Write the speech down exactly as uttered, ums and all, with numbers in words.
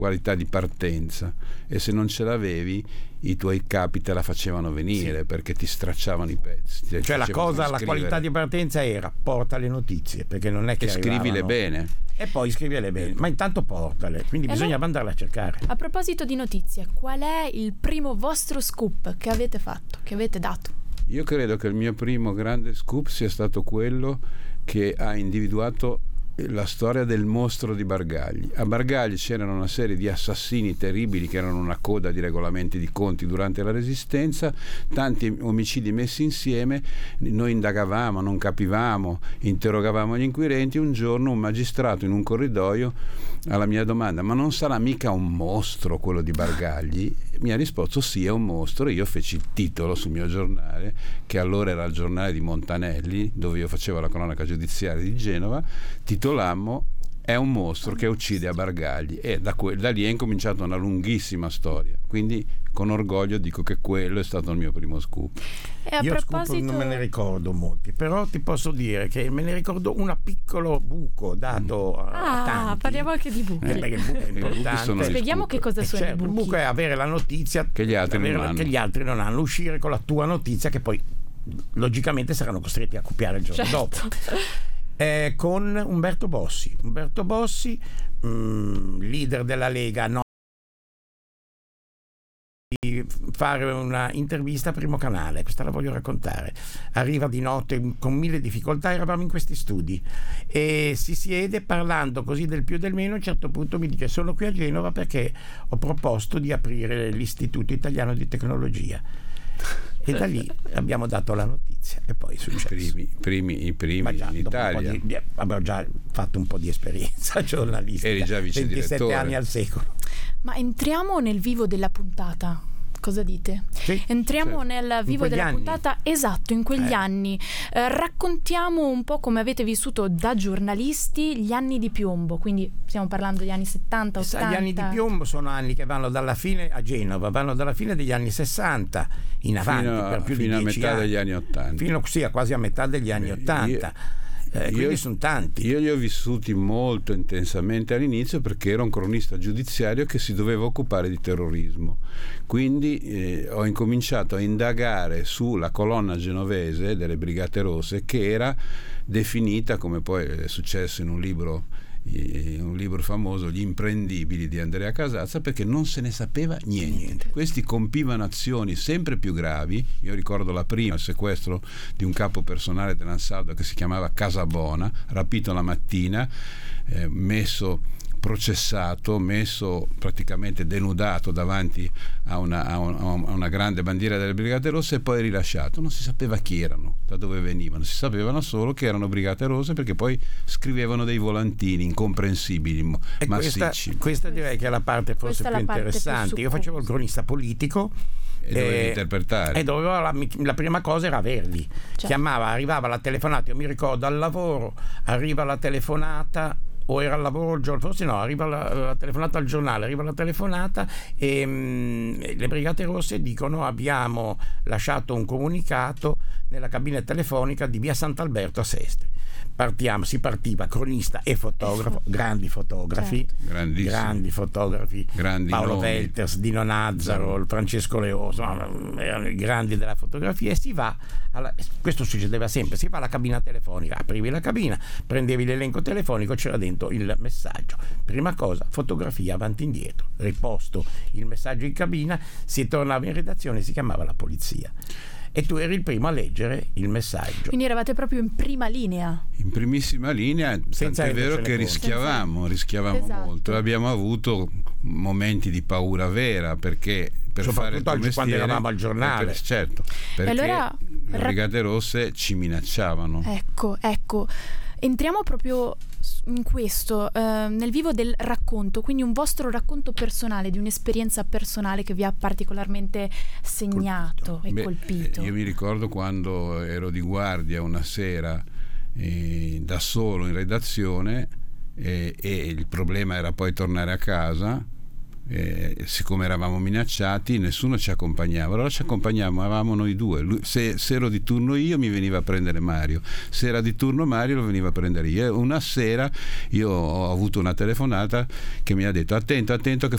qualità di partenza, e se non ce l'avevi i tuoi capi te la facevano venire, sì, perché ti stracciavano i pezzi, ti cioè la cosa, la qualità di partenza era porta le notizie, perché non è che e scrivile arrivavano... bene e poi scrivile bene, ma intanto portale, quindi e bisogna allora, andarle a cercare. A proposito di notizie, qual è il primo vostro scoop che avete fatto, che avete dato? Io credo che il mio primo grande scoop sia stato quello che ha individuato la storia del mostro di Bargagli. A Bargagli c'erano una serie di assassini terribili che erano una coda di regolamenti di conti durante la Resistenza, tanti omicidi messi insieme, noi indagavamo, non capivamo, interrogavamo gli inquirenti. Un giorno un magistrato in un corridoio alla mia domanda: ma non sarà mica un mostro quello di Bargagli? Mi ha risposto: sì, è un mostro. Io feci il titolo sul mio giornale, che allora era il giornale di Montanelli, dove io facevo la cronaca giudiziaria di Genova, titolammo "È un mostro che uccide a Bargagli", e da, que- da lì è incominciata una lunghissima storia. Quindi con orgoglio dico che quello è stato il mio primo scoop. E a io proposito... scoop non me ne ricordo molti, però ti posso dire che me ne ricordo un piccolo buco dato a ah, tanti. Parliamo anche di buchi. Eh, perché il buco è importante. Spieghiamo che cosa sono certo, i buchi. Il buco è avere la notizia che gli altri avere, non hanno. Che gli altri non hanno, uscire con la tua notizia che poi logicamente saranno costretti a copiare il giorno certo. dopo. Eh, con Umberto Bossi. Umberto Bossi, mh, leader della Lega, no, di fare una intervista a Primo Canale, questa la voglio raccontare. Arriva di notte con mille difficoltà, eravamo in questi studi e si siede parlando così del più e del meno. A un certo punto mi dice: sono qui a Genova perché ho proposto di aprire l'Istituto Italiano di Tecnologia. E da lì abbiamo dato la notizia e poi è successo. I primi, primi, i primi Ma già, in Italia. Di, di, avevo già fatto un po' di esperienza giornalistica. Eri già vice ventisette direttore. anni al secolo. Ma entriamo nel vivo della puntata. Cosa dite? Sì, Entriamo certo. nel vivo della anni. puntata, esatto, in quegli eh. anni. Eh, raccontiamo un po' come avete vissuto da giornalisti gli anni di piombo, quindi stiamo parlando degli anni settanta, ottanta. Gli anni di piombo sono anni che vanno dalla fine a Genova, vanno dalla fine degli anni sessanta in avanti, fino a, per più fino di a dieci metà anni. degli anni ottanta. Fino sì, a quasi a metà degli anni ottanta. Eh, quindi io, sono tanti. Io li ho vissuti molto intensamente all'inizio perché ero un cronista giudiziario che si doveva occupare di terrorismo, quindi eh, ho incominciato a indagare sulla colonna genovese delle Brigate Rosse, che era definita, come poi è successo in un libro un libro famoso, Gli imprendibili di Andrea Casazza, perché non se ne sapeva niente. niente. Questi compivano azioni sempre più gravi. Io ricordo la prima, il sequestro di un capo personale dell'Ansaldo che si chiamava Casabona, rapito la mattina, eh, messo processato, messo praticamente denudato davanti a una, a un, a una grande bandiera delle Brigate Rosse e poi rilasciato. Non si sapeva chi erano, da dove venivano, si sapevano solo che erano Brigate Rosse, perché poi scrivevano dei volantini incomprensibili, e massicci. Questa, questa direi che è la parte forse più interessante. Più Io facevo il cronista politico e dovevi interpretare, e dovevo, la, la prima cosa era averli. Certo. Chiamava, arrivava la telefonata, io mi ricordo al lavoro, arriva la telefonata, o era al lavoro il giorno, forse no, arriva la, la telefonata al giornale, arriva la telefonata e mh, le Brigate Rosse dicono: abbiamo lasciato un comunicato nella cabina telefonica di via Sant'Alberto a Sestri. Partiamo, si partiva cronista e fotografo, grandi fotografi, certo. grandi fotografi, grandi Paolo nomi. Velters, Dino Nazzaro, il Francesco Leoso, erano i grandi della fotografia, e si va alla, questo succedeva sempre, si va alla cabina telefonica, aprivi la cabina, prendevi l'elenco telefonico, c'era dentro il messaggio, prima cosa fotografia avanti e indietro, riposto il messaggio in cabina, si tornava in redazione, si chiamava la polizia e tu eri il primo a leggere il messaggio. Quindi eravate proprio in prima linea. In primissima linea, senza tant'è vero che rischiavamo, rischiavamo esatto. molto. Abbiamo avuto momenti di paura vera, perché per fare il tuo mestiere, quando eravamo al giornale, per, certo, perché allora, le Brigate Rosse ci minacciavano. Ecco, ecco. Entriamo proprio in questo, eh, nel vivo del racconto, quindi un vostro racconto personale, di un'esperienza personale che vi ha particolarmente segnato colpito. e Beh, colpito. Io mi ricordo quando ero di guardia una sera eh, da solo in redazione eh, e il problema era poi tornare a casa. Eh, siccome eravamo minacciati, nessuno ci accompagnava, allora ci accompagnavamo, eravamo noi due. Lui, se, se ero di turno io, mi veniva a prendere Mario, se era di turno Mario, lo veniva a prendere io. Una sera io ho avuto una telefonata che mi ha detto: attento, attento che